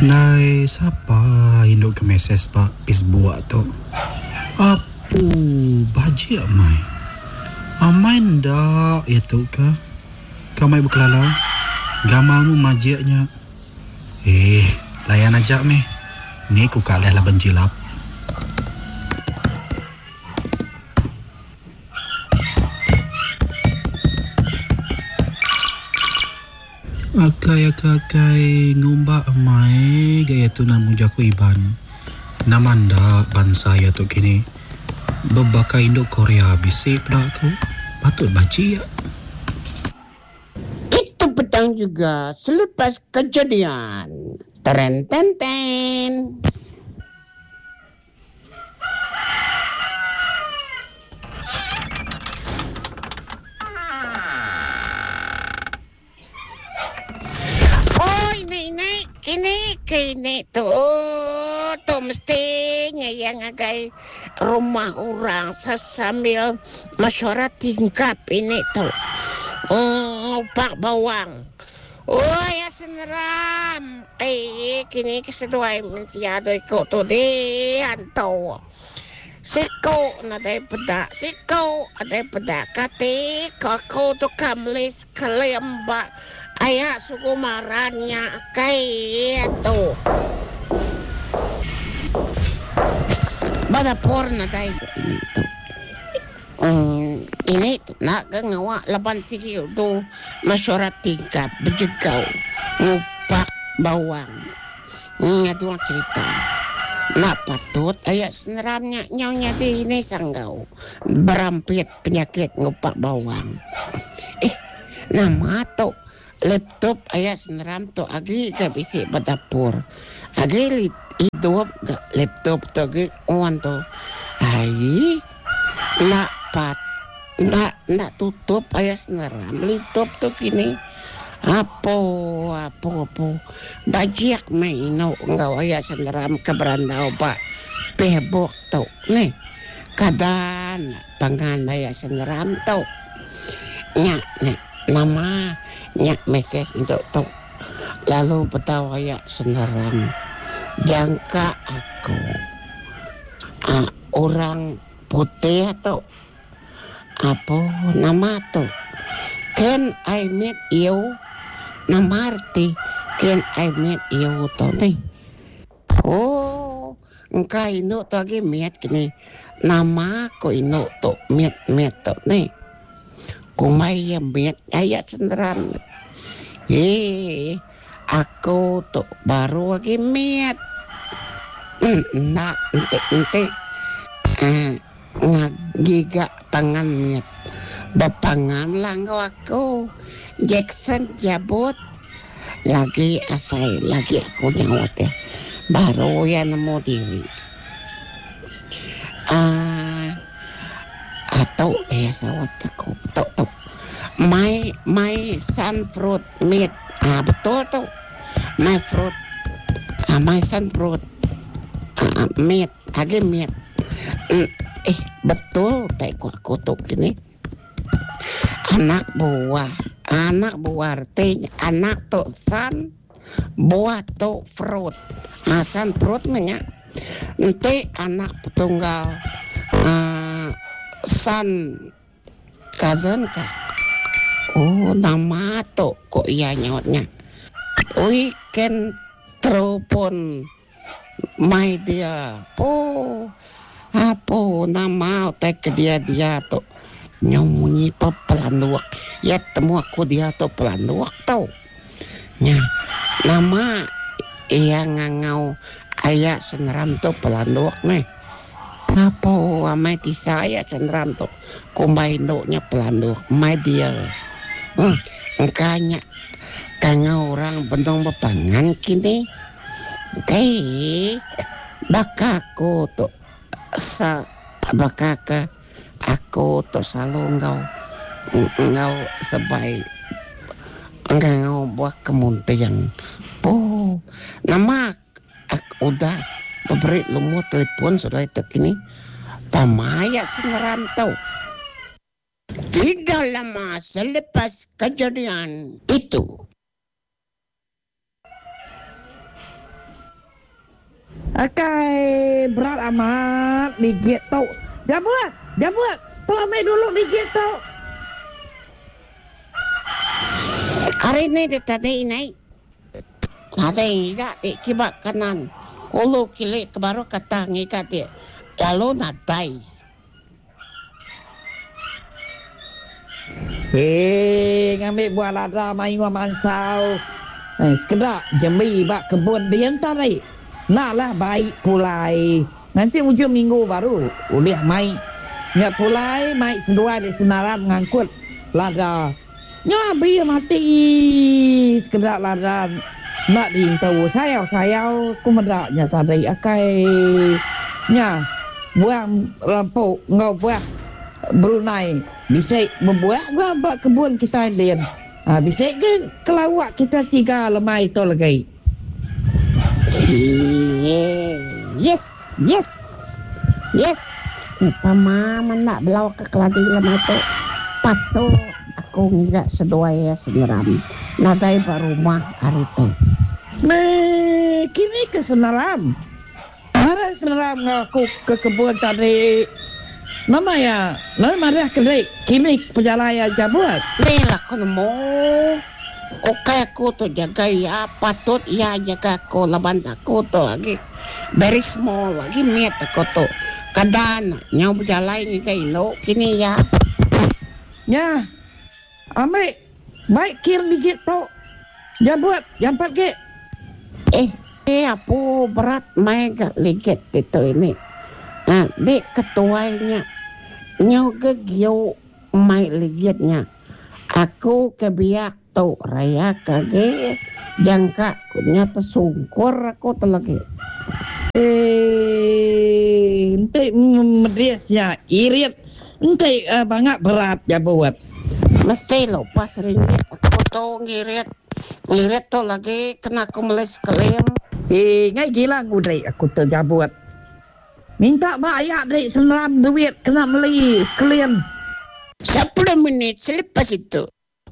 Nai siapa induk ke meses pak pis buat tu? Apu baji amai. Amai ndak ya tu ke? Kamai berkelalau. Gamalmu majiaknya. Layan aja meh. Ni ku kalah lah benjilap. Akai ngumba amai gaya tu namu jaku iban. Namanda bansa ya tu kini. Bebaka induk Korea bisik pada aku. Patut baci ya. Itu petang juga selepas kejadian. Teren ten ten. Oh ini kini tu mestinya yang agak rumah orang sambil masyarakat tingkap ini tu. Pak bawang. Oh ya seneram. Kini keseduai mensiado ikut tu deh antau. Siko na day pada, siko aday pada kati kako tu kamlis kalemba ayak sukumarannya kay tu. Bada porna day. Ini tu nak ngawa laban sikiu tu masyarakat tingkap bejegau ngupak bawang. Itu cerita. Nak patut ayat seneramnya nyawnya di ini sanggau berampit penyakit ngupak bawang. Nama tu laptop ayat seneram tu agi ke bisi badapur. Agi hidup laptop tu agi on tu. Nak tutup ayat seneram laptop tu kini. Apa bajiak maino ngau ayah senderam ke berandau pak pebok tau nih kadan pangan ayah senderam tau nyak nama nyak meses itu tau lalu betau ayah senderam jangka aku orang putih tau apa nama tau can I meet you nama arti can I meet you to nih. Oh, engkau ino to lagi miat kini. Nama ko ino to miat to nih. Kumai yang miat ayat senderam. Aku to baru lagi miat. Nak ente ngagiga pangan miat. Bapangan lang aku. Jackson jabut lagi aku nyawat ya baru ya nemu diri atau sawat aku tau my sun fruit meat betul tau my fruit my sun fruit meat agak meat betul tak aku tuh gini anak buah artinya anak tu san buah tu fruit san fruit nya nanti anak tunggal san cousin ka nama tu kok iya nyotnya weekend telepon my dear apa nama tak dia tu nyomunyi pa pelanduak ya temu aku dia tu pelanduak tau nya nama ngangau ayat seneram tu pelanduak nih apa amai ti saya seneram tu kumbaindo-nya pelanduak my dear engkanya kangau orang bentong bepangan kini bakaku tu bakaka aku tu selalu engkau sebaik engkau buat kemuntian nama aku udah beri lumut telepon sudah itu kini pamaya seneram tau tidak lama selepas kejadian itu Akai berat amat ligit tu. Jabut. Tu ambil dulu ligit tu. Hari ni dia tadi naik. Tadi tak kibak kanan. Kulu kilik baru kata ngikat dia. Lalu natai. Ngambil buah lada main wa mansau. Sekedar jemi bak kebun dia tadi. Naklah baik pulai. Nanti ujung minggu baru boleh mai. Nyak pulai mai sedua di Senaram ngangkut lada. Nya biar mati sekedar lada. Nak diintau sayau kumedaknya tadi akai nya buang rampok ngau buah Brunei bisa membuat gua buat kebun kita lain. Bisa ke kelawak kita 3 lemai tu lagi. Yes. Sepamaman nak belau ke keladi lemah tu. Patut aku enggak seduai Senaram. Nadai barumah hari tu. Kini ke Senaram. Ada Senaram ngaku ke kebun tadi. Nama ya, marah kedai. Kini perjalanan jabut. Lelah aku nemu. Oke aku tu jaga ya. Patut ya jaga aku. Laban aku tu lagi. Very small lagi miat aku tu. Kadang nyau berjalan ni kayak no. Kini ya. Ya. Ambil. Baik kir digit tu. Jabut. Jampat ke. Apa berat main gak ligit itu ini. Dek ketuanya nyoga giu mai ligitnya. Aku kebiak tu raya kage jangka nyata sungkur aku telagi. Ente medesnya irit. Ente banyak berat jabut. Mesti lupa seringgit. Aku tu ngirit tu lagi kena aku meles kelem. Ngai gila ngudai aku terjabut. Minta mak ayah dari Senaram duit kena beli sekalian. 10 minit selepas itu.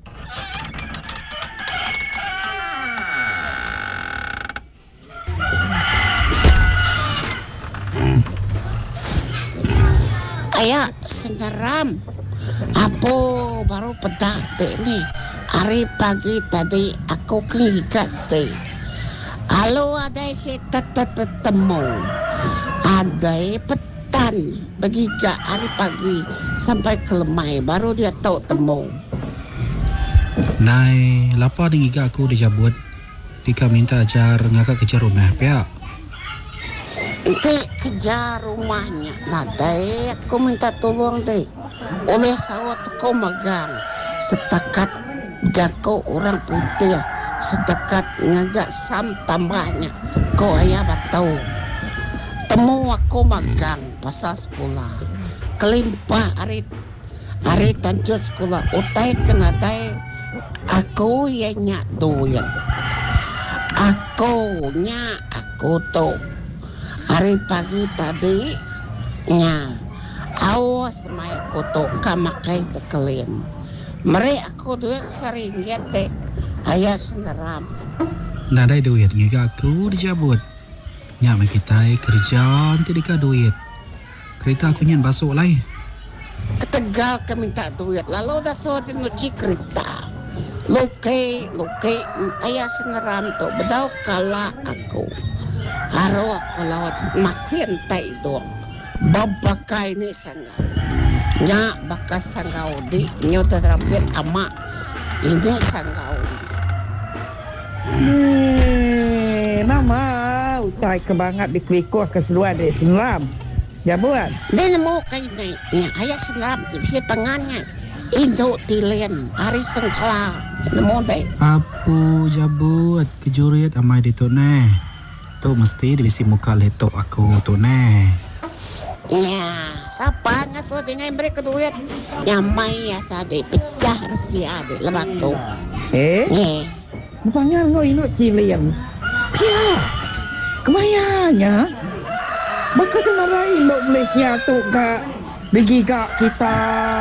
Ayah Senaram. Apa baru pedak dek ni. Hari pagi tadi aku kengikat dek. Halo ada si temu. Ada petan bagi ke hari pagi sampai ke lemai baru dia tahu temu. Nai, lapar dengan iga aku dia jabut. Dika minta ajar ngakak kejar rumah pihak. Nanti kejar rumahnya. Nadai aku minta tolong deh. Oleh sawat aku magang. Setakat jago orang putih. Setakat ngagak sam tambahnya. Kau ayah batau. Temu aku magang pasal sekolah. Kelimpah hari tanjur sekolah. Utai kenadai. Aku yang nyak duit. Aku tu. Hari pagi tadi. Awas mai aku tu kamakai sekelim. Mereka aku duit seringgit dek. Ayah Senaram. Nadai duit ngiga aku dijabut. Nyak mai kita kerja nanti dika duit. Kereta aku nyan basuk lai. Ketegal ke minta duit. Lalu dah suatu nuci kereta. Lukai ayah Senaram tu bedau kala aku. Haro aku lawat masin tai dong. Babakai ni sanggau. Nyak bakas sanggau di nyota rambut amak. Ini sanggau di. Nama utai kebangat di kelikuh keseluruhan di Senaram. Jabut. Dia nemu kainnya. Ayah Senaram bisa pengannya. Indo tilen hari sengkla. Nemu deh. Apa jabut kejurit amai di tu ne. Tu mesti divisi muka laptop aku tu ne. Ya, siapa ngasuh dengan mereka duit? Nyamai ya sade pecah rahasia de lebaku. Rupanya ngau inut cilian. Pia. Kebayanya. Maka kena lain dok Malaysia tu kak. Bagi kak kita.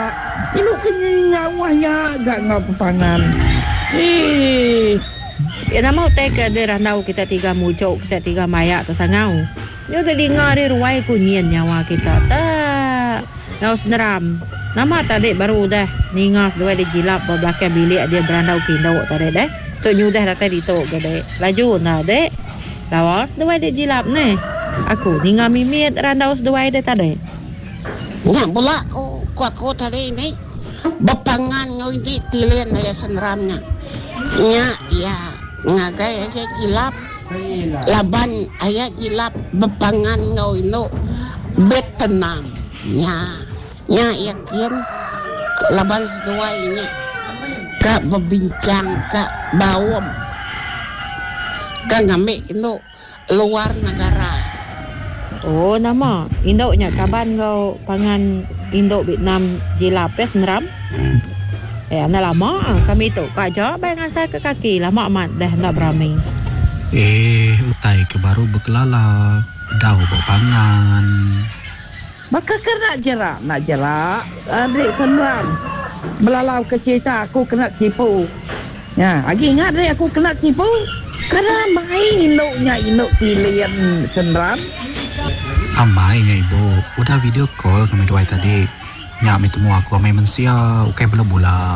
Inut kenyawahnya agak ngau pepangan. Ya nama utai ke de randau kita tiga mucuk, kita tiga mayak tu sangau. Yo de dengar de ruai kunyin nyawa kita. Tak. Ngau seneram. Nama tadi baru dah ningas dua de jilap belakang bilik dia berandau kindo tadi deh. Tu nyudah datang di tok gede. Laju na dek. Lawas dua de jilap ne. Aku ninga mimit randau dua de tadi. Nya pula aku tadi ni bepangan ngau di tilian ya seneramnya. Nya ya ngagai aja jilap laban ayah jilap bepangan ngau ino bet tenang nya yakin laban sedua ini kak berbincang kak bawam kak ngambil ino luar negara. Oh nama indoknya kaban kau pangan indok Vietnam jilap ya seneram. Anak lama kami tu Kak Jo bayangan saya ke kaki lama amat dah nak beramai. Utai ke baru berkelala dah berpangan. Maka kena nak jerak adik seneram melalau ke cerita aku kena tipu. Ya, lagi ingat dek aku kena tipu kerana main induk tilian seneram. Amainya ibu udah video call sama dua tadi. Nyak mi temu aku amai mensia ukai bola.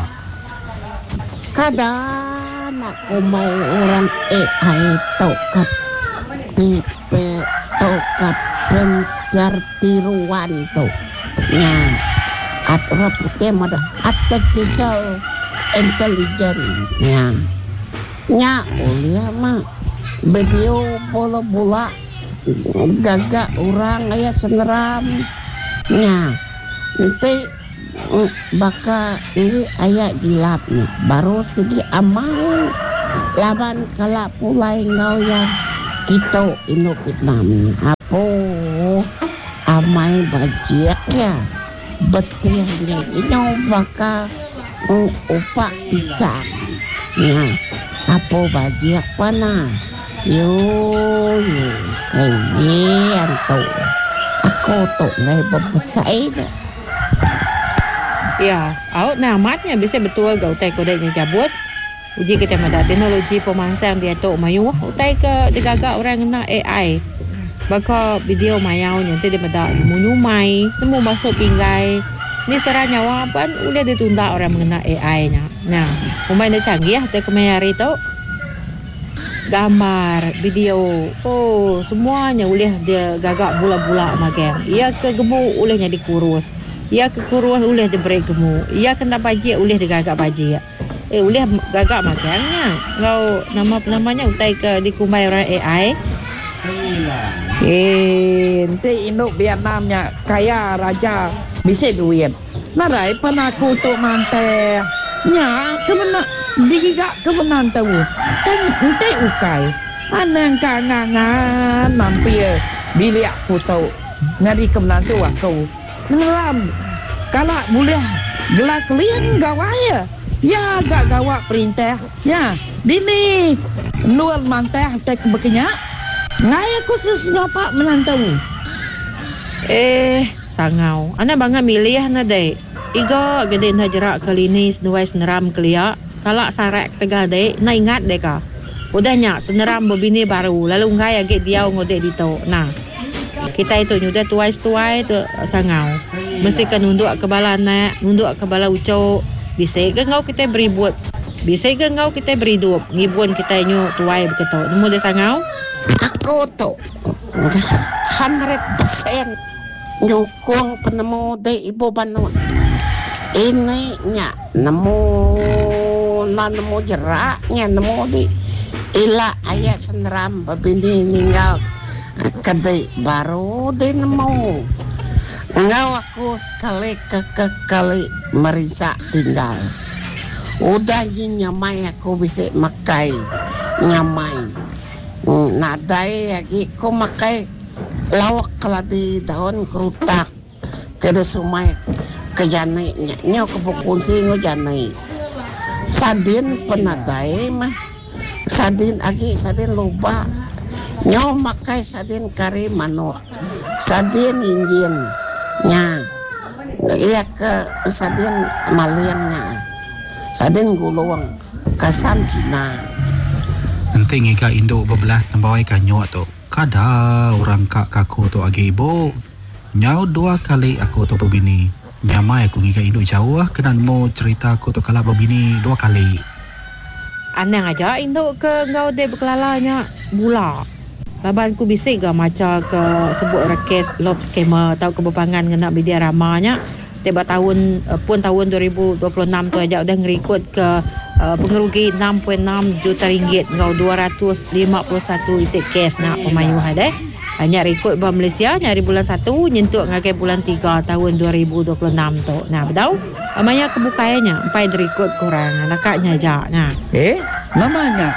Kadang aku mau orang AI tokat tipe tokat pencar tiruan tu. Nya atau putih ada artificial intelligence. Nya ulia mah video bola gagak orang ayat seneram. Nya nanti baka ini ayat jilap ni baru segi amal laban kalak pulai ngau yang kita ino Vietnam ni apa amai bajiak ya betul dia ino baka upak pisang ya apa bajiak pana yo kayak tu aku tu ngai berbesai dah. Ya, awak namatnya bisa betul kau utai kodenya cabut. Uji kita ada teknologi pemansang dia tu mayu utai ke digagak orang kena AI. Baka video mayau nanti dia pada menyumai, temu masuk pinggai. Ni seranya wapan udah ditunda orang mengenai AI nya. Nah, pemain dia canggih utai kemari tu. Gambar, video, semuanya boleh dia gagak bula-bula makan. Ia ke gemuk olehnya dikurus. Ia kekurus oleh diberi gemuk. Ia kena bajik oleh digagak bajik. Oleh gagak makannya. Kalau namanya utai ke dikumbai orang AI. Nanti induk Vietnamnya kaya raja bisa duit. Narai penaku tu mantai. Nya kemana digigak kebenan tahu. Nanti ukai. Anang kangangan mampir bilik aku tahu. Ngari kebenan tu aku. Seneram kalak boleh gelak kalian gawai ya gak gawak perintah ya dini luar mantah tak berkenyak ngai aku sesapa menantau sangau ana bangga milih na dek iga gede na jerak kalinis nuai seneram kelia kalak sarek tegah dek na ingat dek ka udahnya seneram bebini baru lalu ngai agak dia ngode dito nah kita itu nyudah tuai tu sangau mesti kan nunduk ke bala nak nunduk ke bala ucok bisa ke ngau kita beri buat bisa ke ngau kita beri hidup ngibun kita nyu tuai begitu nemu dia sangau aku tu 100% nyukung penemu de ibu Banua ini nya nemu jeraknya nemu di ila ayat seneram babini ninggal kadai baru dia nemu ngau aku sekali kali merisa tinggal udah nyamai aku bisa makai nyamai nadai lagi aku makai lawak keladi daun kerutak kena sumai ke janai nyo kebukunsi ngo janai sadin penadai mah sadin lagi sadin lupa nyo makai sadin kari manok sadin injin nya iya ke sadin maliannya sadin gulung kasam Cina Penting ika induk bebelah tambawai kanyok tu. Kada orang kak kaku tu agi ibu. Nyau 2 kali aku tu berbini. Nyamai aku ngika induk jauh lah. Kena mau cerita aku tu kalau berbini 2 kali. Anang aja induk ke ngau de berkelalanya bula. Laban ku bisik ke macam ke sebut rekes lob skema atau kebepangan kena media ramanya. Tiba tahun pun tahun 2026 tu aja udah ngerikut ke pengerugi 6.6 juta ringgit ngau 251 itik kes nak pemayuhan deh. Hanya rekod bah Malaysia nyari bulan 1 nyentuk ngakai bulan 3 tahun 2026 tu. Nah, betul? Amanya kebukaiannya empai direkod kurang nakaknya aja. Nah. Namanya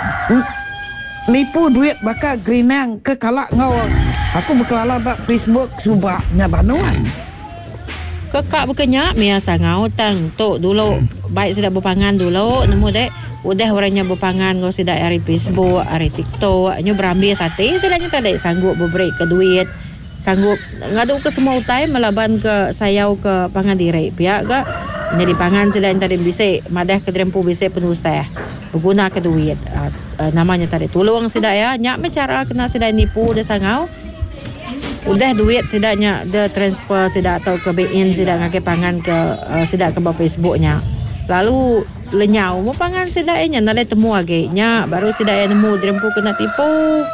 nipu duit bakal gerinang ke kalak ngau. Aku berkelala bak Facebook subaknya banuan. Kekak bukannya biasa ngau tang tok dulu baik sudah berpangan dulu nemu dek udah orangnya berpangan ngau sudah hari Facebook hari TikTok nyu berambil sate sedangnya tak ada sanggup berbreak ke duit sanggup ngadu ke semua utai melaban ke sayau ke pangan diri pihak ke jadi pangan selain tadi bisa madah ke drempu bisa penusah berguna ke duit namanya tadi tolong sudah ya nyak cara kena sudah nipu dah sangau udah duit sedaknya dia transfer sedak atau ke BN sedak ngakai pangan ke sedak ke Facebooknya lalu lenyau mau pangan sedaknya nak temu lagi nya baru sedak nemu drempu kena tipu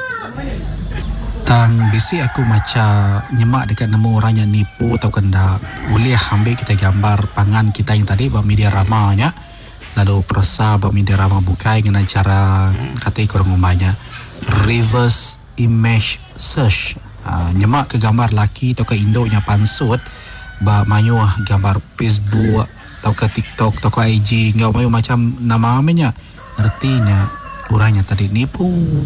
Tang bisi aku macam nyemak dekat nemu orang yang nipu atau kena boleh ambil kita gambar pangan kita yang tadi buat media ramanya lalu perasa buat media ramah bukai dengan cara kata korang umumnya reverse image search. Nyemak ke gambar laki atau ke induknya pansut ba mayu gambar Facebook atau ke TikTok atau ke IG ngau mayu macam nama amanya artinya orangnya tadi nipu.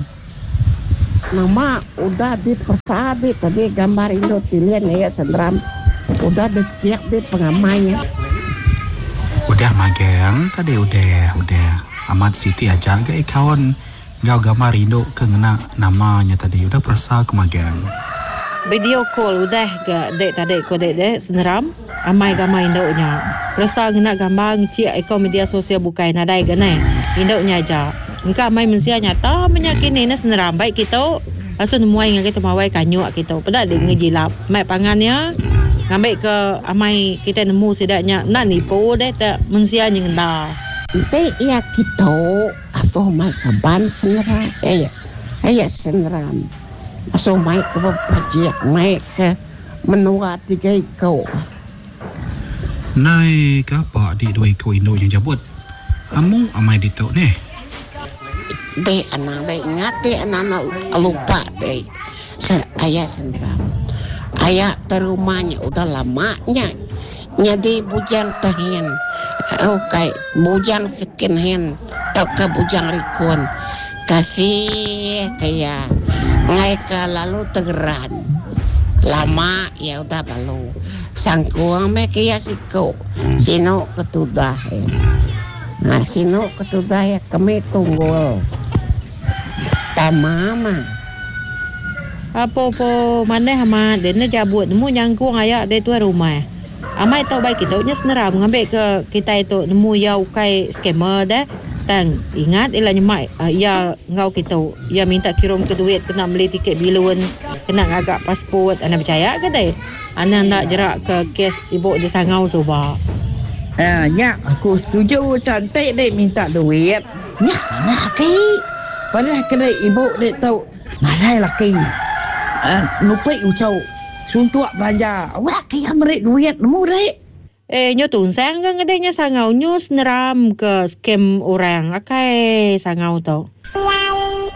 Nama udah dipersadi tadi gambar induk tilian ya sendram udah ditiak di pengamainya. Udah magang tadi udah amat Siti aja ke kawan ngau gambar induk kena namanya tadi udah perasa kemagang. video call udah ke dek tadi ko dek seneram amai gamai induknya rasa kena gambar cik ekor media sosial bukai nadai gane induknya aja engka amai mensia nyata menyakini na seneram baik kita langsung muai dengan kita mawai kanyuk kita pada dek ngejilap mai pangannya ngambil ke amai kita nemu sedaknya nak nipu deh tak mensia nyengda Nanti ya kita apa mai kaban seneram ya seneram so mai ke bajiak mai ke menua 3 ekor Nai kapa di 2 ekor induk yang jabut amung amai ditok ni de anak de ingat de anak lupa de ayah seneram ayah terumahnya udah lamanya jadi bujang tahin okay bujang second hand atau ke bujang rikun kasih kayak ngai ke lalu tegeran lama ya udah balu sangkuang me kaya siko sino ketudah nah sino ketudah ya kami tunggu tamama apa mana hama dena jabut nemu nyangkung ayak de tu rumah amai tau baik kita nya seneram ngambil ke kita itu nemu ya ukai skema dah tang ingat ialah nyemak ya ngau kita ya minta kirim ke duit kena beli tiket bilun kena agak pasport anda percaya ke deh anda nak jerak ke kes ibu dia sangau soba Nyak aku setuju cantik dek minta duit nyak laki padahal kena ibu dek tahu malai laki nupai ucau suntuk belanja laki amrik duit nemu dek nyo tunsang kan ngadanya sangau nyo seneram ke scam orang akai sangau tau